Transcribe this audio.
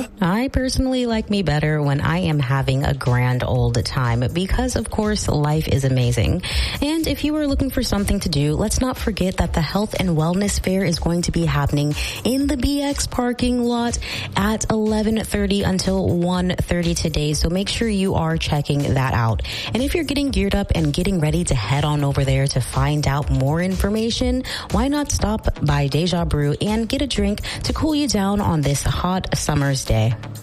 I personally like me better when I am having a grand old time because, of course, life is amazing. And if you are looking for something to do, let's not forget that the Health and Wellness Fair is going to be happening in the BX parking lot at 11:30 until 1:30 today. So make sure you are checking that out. And if you're getting geared up and getting ready to head on over there to find out more information, why not stop by Deja Brew and get a drink to cool you down on this hot summer's day.